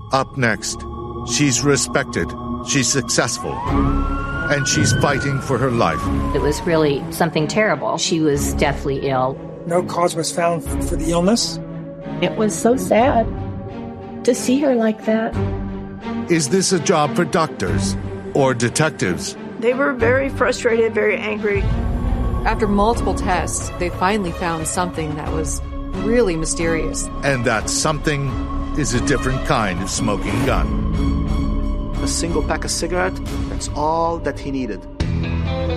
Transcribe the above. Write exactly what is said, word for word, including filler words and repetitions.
Up next, she's respected, she's successful, and she's fighting for her life. It was really something terrible. She was deathly ill. No cause was found for the illness. It was so sad to see her like that. Is this a job for doctors or detectives? They were very frustrated, very angry. After multiple tests, they finally found something that was really mysterious. And that something is a different kind of smoking gun. A single pack of cigarettes, that's all that he needed.